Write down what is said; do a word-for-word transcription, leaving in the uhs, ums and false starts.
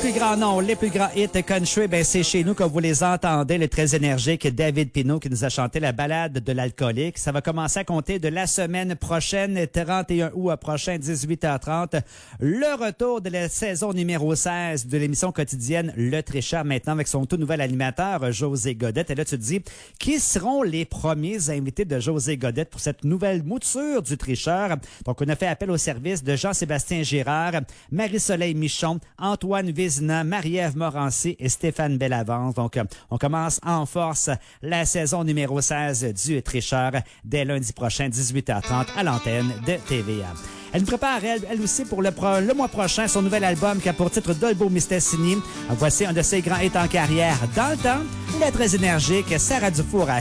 plus grands noms, les plus grands hits country, ben c'est chez nous que vous les entendez, le très énergique David Pinault qui nous a chanté la balade de l'alcoolique. Ça va commencer à compter de la semaine prochaine, trente et un août prochain, dix-huit heures trente. Le retour de la saison numéro seize de l'émission quotidienne Le Tricheur, maintenant avec son tout nouvel animateur, José Godette. Et là, tu te dis, qui seront les premiers invités de José Godette pour cette nouvelle mouture du Tricheur? Donc, on a fait appel au service de Jean-Sébastien Girard, Marie-Soleil Michon, Antoine Vézina, Marie-Ève Morancy et Stéphane Bellavance. Donc, on commence en force la saison numéro seize du Tricheur dès lundi prochain, dix-huit heures trente, à l'antenne de T V A. Elle nous prépare, elle, elle aussi, pour le, pro, le mois prochain, son nouvel album qui a pour titre Dolbo Mistessini. Voici un de ses grands hits en carrière. Dans le temps, la très énergique Sarah Dufour.